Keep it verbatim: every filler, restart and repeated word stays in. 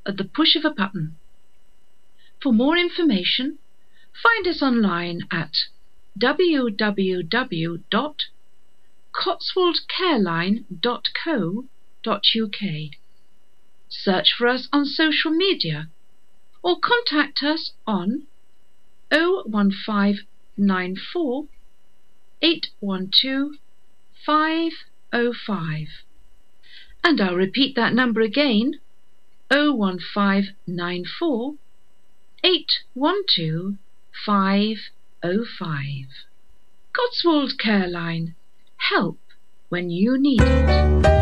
at the push of a button. For more information, find us online at w w w dot cotswold careline dot co dot u k. Search for us on social media or contact us on oh one five nine four, eight one two, five oh five. And I'll repeat that number again, oh one five nine four, eight one two, five oh five. Cotswold Careline. Help when you need it.